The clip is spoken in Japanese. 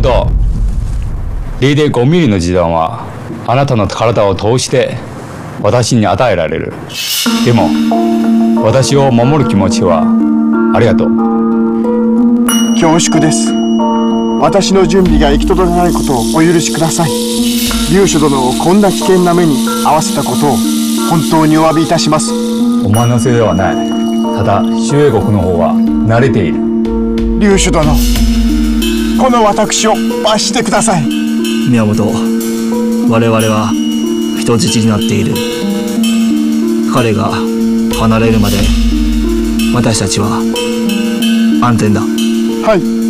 本、0.5ミリの時弾はあなたの体を通して私に与えられる。でも私を守る気持ちはありがとう。 恐縮です。私の準備が行き届かないことをお許しください。龍種殿をこんな危険な目に遭わせたことを本当にお詫びいたします。 お前のせいではない。ただ周英国の方は慣れている。 龍種殿、この私を罰してください。 宮本、我々は人質になっている。彼が離れるまで私たちは安全だ。 はい。